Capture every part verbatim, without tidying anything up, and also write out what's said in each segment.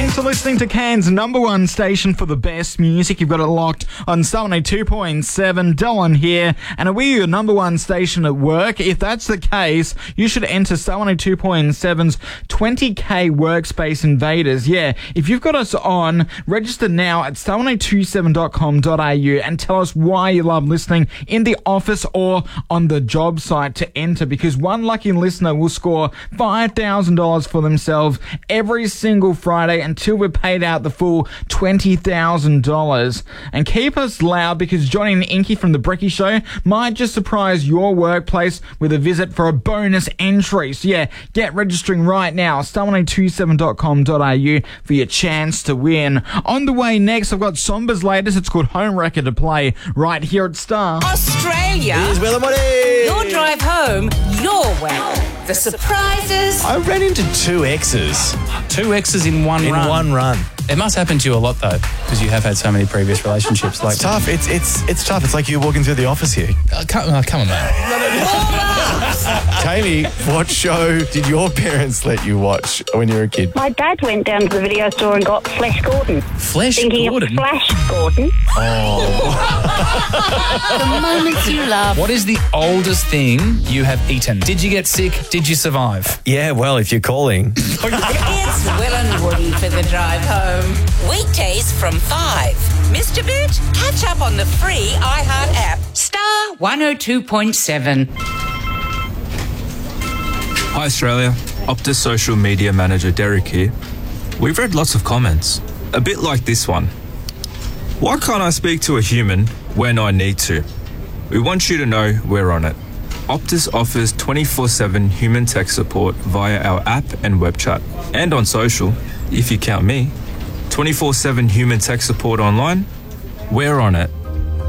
Thanks for listening to Cairns' number one station for the best music. You've got it locked on seventy-two point seven. Dylan here. And are we your number one station at work? If that's the case, you should enter seventy-two point seven's twenty K Workspace Invaders. Yeah, if you've got us on, register now at seven eight two seven dot com dot a u and tell us why you love listening in the office or on the job site to enter, because one lucky listener will score five thousand dollars for themselves every single Friday until we're paid out the full twenty thousand dollars. And keep us loud, because Johnny and Inky from The Brekkie Show might just surprise your workplace with a visit for a bonus entry. So yeah, get registering right now, seven eight two seven dot com dot a u for your chance to win. On the way next, I've got Somba's latest. It's called Home Wrecker to play right here at Star. Australia. Here's where the money. Your drive home, your way. The surprises. I ran into two exes. Two exes in one in run. one run. It must happen to you a lot, though, because you have had so many previous relationships. Like It's tough. It's it's it's tough. It's like you're walking through the office here. Uh, come, uh, come on, man. Tammy, what show did your parents let you watch when you were a kid? My dad went down to the video store and got Flash Gordon. Flash Thinking Gordon? of Flash Gordon. The moments you love. What is the oldest thing you have eaten? Did you get sick? Did you survive? Yeah, well, if you're calling. It's Will and Woody for the drive home. Weekdays from five. Missed a bit? Catch up on the free iHeart app. Star one oh two point seven. Hi Australia, Optus social media manager Derek here. We've read lots of comments, a bit like this one. Why can't I speak to a human when I need to? We want you to know we're on it. Optus offers twenty-four seven human tech support via our app and web chat. And on social, if you count me, twenty-four seven human tech support online, we're on it.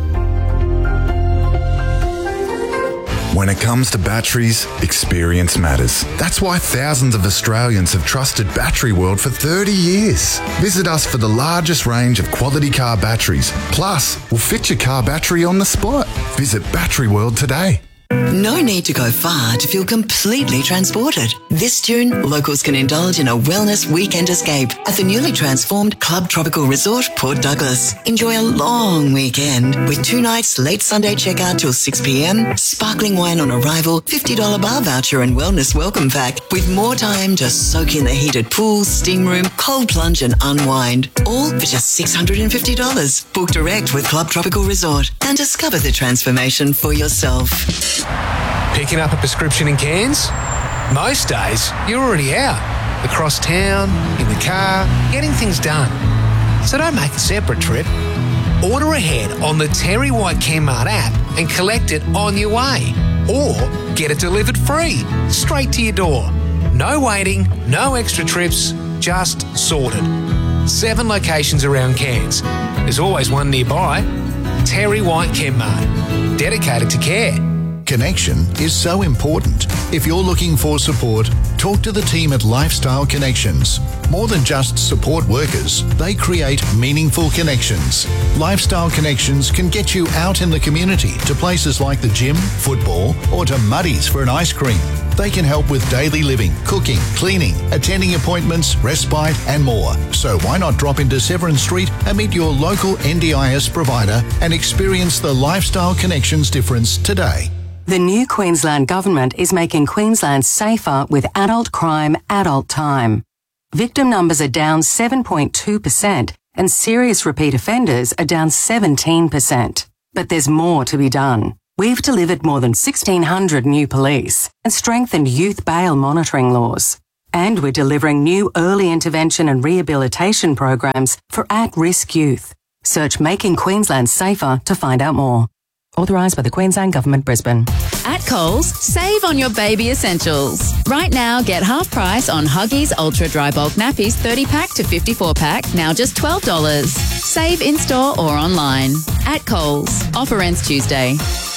When it comes to batteries, experience matters. That's why thousands of Australians have trusted Battery World for thirty years. Visit us for the largest range of quality car batteries. Plus, we'll fit your car battery on the spot. Visit Battery World today. No need to go far to feel completely transported. This June, locals can indulge in a wellness weekend escape at the newly transformed Club Tropical Resort, Port Douglas. Enjoy a long weekend with two nights late Sunday checkout till six p m, sparkling wine on arrival, fifty dollars bar voucher and wellness welcome pack, with more time to soak in the heated pool, steam room, cold plunge and unwind. All for just six hundred fifty dollars. Book direct with Club Tropical Resort and discover the transformation for yourself. Picking up a prescription in Cairns? Most days, you're already out. Across town, in the car, getting things done. So don't make a separate trip. Order ahead on the Terry White Kmart app and collect it on your way. Or get it delivered free, straight to your door. No waiting, no extra trips, just sorted. Seven locations around Cairns. There's always one nearby. Terry White Kmart. Dedicated to care. Connection is so important. If you're looking for support, talk to the team at Lifestyle Connections. More than just support workers, they create meaningful connections. Lifestyle Connections can get you out in the community to places like the gym, football, or to Muddy's for an ice cream. They can help with daily living, cooking, cleaning, attending appointments, respite, and more. So why not drop into Severn Street and meet your local N D I S provider and experience the Lifestyle Connections difference today. The new Queensland Government is making Queensland safer with adult crime, adult time. Victim numbers are down seven point two percent and serious repeat offenders are down seventeen percent. But there's more to be done. We've delivered more than sixteen hundred new police and strengthened youth bail monitoring laws. And we're delivering new early intervention and rehabilitation programs for at-risk youth. Search Making Queensland Safer to find out more. Authorised by the Queensland Government, Brisbane. At Coles, save on your baby essentials. Right now, get half price on Huggies Ultra Dry Bulk Nappies thirty pack to fifty-four pack, now just twelve dollars. Save in-store or online. At Coles. Offer ends Tuesday.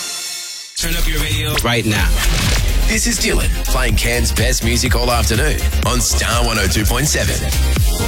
Turn up your radio right now. This is Dylan playing Cairns' best music all afternoon on Star one oh two point seven.